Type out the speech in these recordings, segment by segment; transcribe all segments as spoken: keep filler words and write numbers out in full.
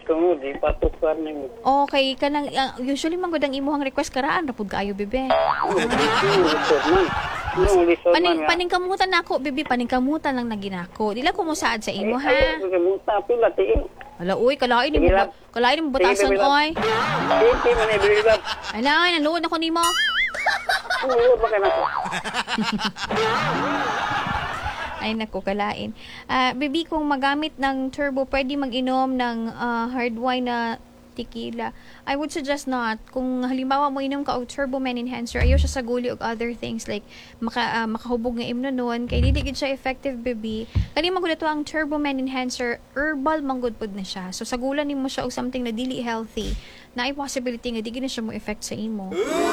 ko, di patukar nimo. Okay, kanang uh, usually man gud ang imuhang request karaan rapud kaayo bebe. Lisod man. No, lisod Paning man. paningkamutan nako bebe, paningkamutan lang na ginako. Dila ko mo saad sa imo ha. Ay, kamusta pila ti. Ala uy, kalain ni mo Sige ba- lang. kalain ni mo batasan Sige, oy. Hindi man ay bilab. Ala, naluod ako nimo. Oo, baka na. Ay nako, kalain. Ah, baby, kung magamit ng turbo, pwede mag-inom ng ah, hard wine na tequila. I would suggest not. Kung halimbawa mo inom ka og turbo man enhancer, ayaw siya sa guli og other things like maka, ah, makahubog nga imno noon kay dili gid siya effective, baby. Kani man gud ang turbo man enhancer, herbal man gud pud na siya. So sagulan nimo siya og something na dili healthy, na ay possibility nga di gid na siya mo effect sa imo.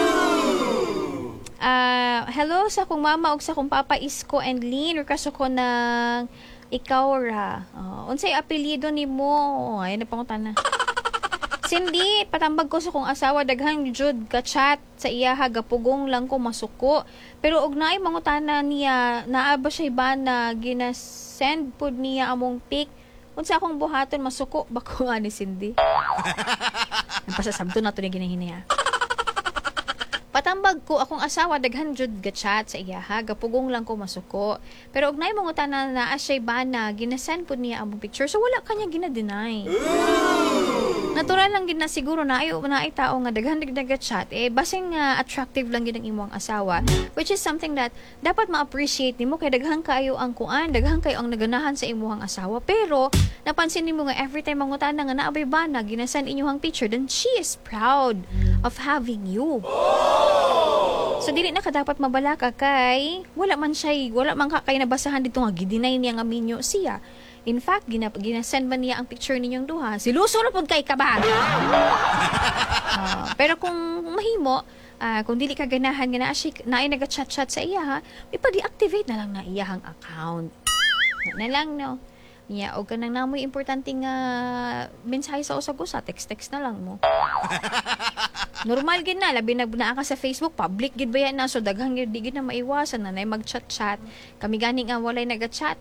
Ah, hello sa akong mama ug sa akong papa Isko and Lynn, request ko ng ikaw ra. Oh, unsay apelyido nimo? Ay napangutan na. Cindy, patambag ko sa kong asawa daghang jud ka chat sa iya gapugong lang ko masuko. Pero og naay mangutana niya, naa ba siya ba na ginasend pud niya among pic? Unsa akong buhaton masuko ba ko ani Cindy? Napasasabto na to ni ginahinaya. Patambag ko akong asawa daghan jud ga chat sa iya ha, gapugong lang ko masuko. Pero og naay mangutana na asay ba na ginasend pud niya among picture, so wala kanya gina-deny. Natural lang gid na siguro na ayo na ay tao nga daghan nagdaga chat eh basing nga uh, attractive lang gid ang imong asawa, which is something that dapat ma-appreciate nimo kay daghan kaayo ang kuan, daghan kayo ang naganahan sa imong asawa. Pero napansin nimo nga every time mangutana nga naabay ba na ginasend inyong picture, then she is proud of having you. So dili na ka dapat mabala ka kay wala man siya, wala man ka kay nabasahan dito nga gidinay niya nga minyo siya. In fact, gina ginasend man niya ang picture ninyong duha. Siluso na pud kay kabahan. uh, pero kung mahimo, uh, kung dili ka ganahan nga na siya naay naga-chat-chat sa iya ha, ipa-deactivate na lang na iyahang account. Na, na lang no. Niya og kanang namoy importante nga mensahe sa usag-usa, text-text na lang mo. Normal gid na, labi na naa ka sa Facebook, public gid ba yan na, so daghang gid di gid na maiwasan na nay mag-chat-chat. Kami gani nga walay naga-chat.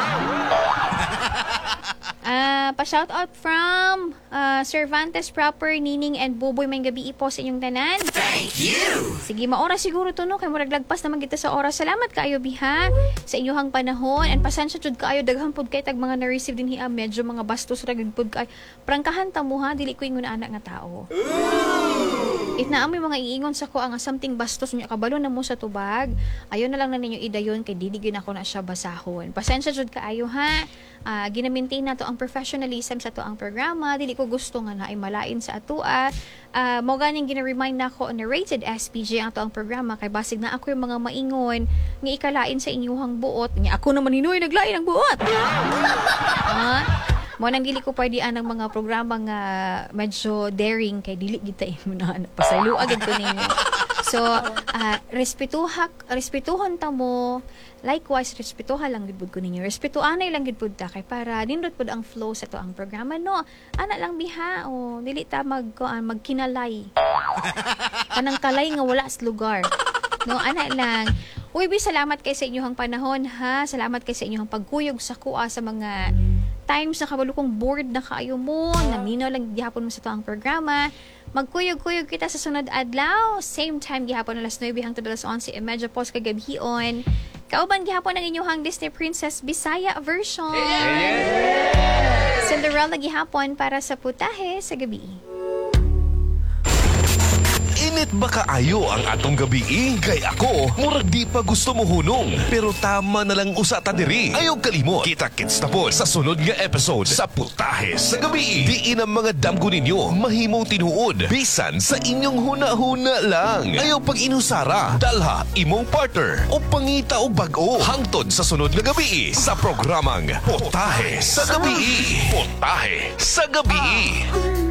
Ah, uh, pa-shout out from uh, Cervantes Proper, Nining and Buboy, may gabi po sa inyong tanan. Thank you! Sige, maoras siguro to no, kay murag lagpas naman kita sa oras. Salamat kaayo biha sa inyong panahon, and pasensya jud kaayo daghang pud kay tag mga na-receive din hiya, medyo mga bastos ra gid pud kay. Prangkahan ta mo ha, dili ko ingon anak nga tao. If naamoy mga iingon sa ko ang something bastos nya kabalo na mo sa tubag, ayon na lang na ninyo idayon kay dili gyud ako na siya basahon. Pasensya jud kaayo ha. Uh, ginamintain na to ang professionalism sa to ang programa. Dili ko gusto nga na ay malain sa atua. Uh, mo ganing gina-remind na ako na rated S P G ang to ang programa kay basig na ako yung mga maingon nga ikalain sa inyuhang buot. Nga ako naman hinuoy naglain ang buot. Ha? Mo nang dili ko pwede anang mga programa nga medyo daring kay dili gid ta imo na pasaylo agad ko ninyo. So, uh, respetuhak, respetuhon ta mo. Likewise, respetuha lang gid pud ko ninyo. Respetuanay lang gid pud ta kay para nindot pud ang flow sa to ang programa no. Ana lang biha o dili ta mag uh, magkinalay. Kanang kalay nga wala sa lugar. No, ana lang. Uy, bi salamat kay sa inyong panahon ha. Salamat kay sa inyong pagkuyog sa kuha sa mga times na kabalo kong bored na kaayo mo, naminaw lang gihapon mo sa to ang programa. Magkuyog-kuyog kita sa sunod adlaw. Same time gihapon alas nine hangtod alas eleven e medyo pos kagabion. Kauban gihapon ang inyong Disney Princess Bisaya version. Yeah! Cinderella gihapon para sa putahe sa gabi. Init ba kaayo ang atong gabi? Kay ako, murag di pa gusto mo hunong. Pero tama na lang usa ta diri. Ayaw kalimot. Kita-kits na po sa sunod nga episode sa Putahe sa Gabi. Diin ang mga damgo ninyo mahimong tinuod. Bisan sa inyong huna-huna lang. Ayaw pag inusara. Dalha imong partner o pangita o bag-o. Hangtod sa sunod nga gabi sa programang Putahe sa Gabi. Putahe sa Gabi.